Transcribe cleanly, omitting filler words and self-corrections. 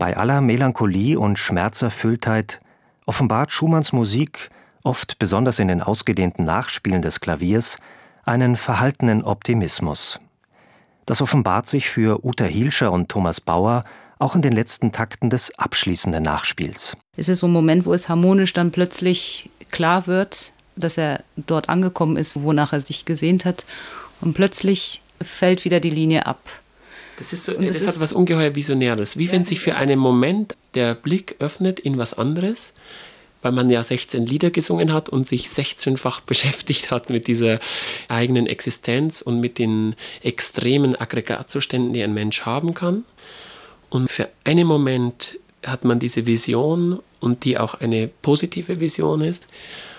Bei aller Melancholie und Schmerzerfülltheit offenbart Schumanns Musik, oft besonders in den ausgedehnten Nachspielen des Klaviers, einen verhaltenen Optimismus. Das offenbart sich für Uta Hilscher und Thomas Bauer auch in den letzten Takten des abschließenden Nachspiels. Es ist so ein Moment, wo es harmonisch dann plötzlich klar wird, dass er dort angekommen ist, wonach er sich gesehnt hat. Und plötzlich fällt wieder die Linie ab. Das hat was ungeheuer Visionäres. Wie wenn sich für einen Moment der Blick öffnet in was anderes, weil man ja 16 Lieder gesungen hat und sich 16-fach beschäftigt hat mit dieser eigenen Existenz und mit den extremen Aggregatzuständen, die ein Mensch haben kann. Und für einen Moment hat man diese Vision und die auch eine positive Vision ist.